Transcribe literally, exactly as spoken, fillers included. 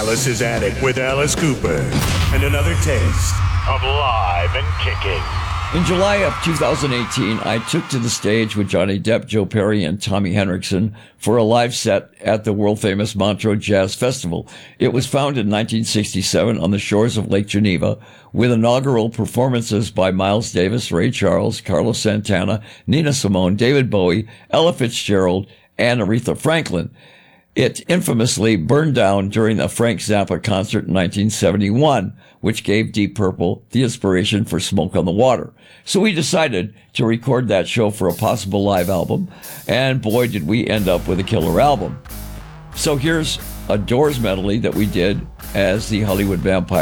Alice's Attic with Alice Cooper. And another taste of live and kicking. In July of two thousand eighteen, I took to the stage with Johnny Depp, Joe Perry, and Tommy Henriksen for a live set at the world-famous Montreux Jazz Festival. It was founded in nineteen sixty-seven on the shores of Lake Geneva, with inaugural performances by Miles Davis, Ray Charles, Carlos Santana, Nina Simone, David Bowie, Ella Fitzgerald, and Aretha Franklin. It infamously burned down during a Frank Zappa concert in nineteen seventy-one, which gave Deep Purple the inspiration for Smoke on the Water. So we decided to record that show for a possible live album, and boy, did we end up with a killer album. So here's a Doors medley that we did as the Hollywood Vampire.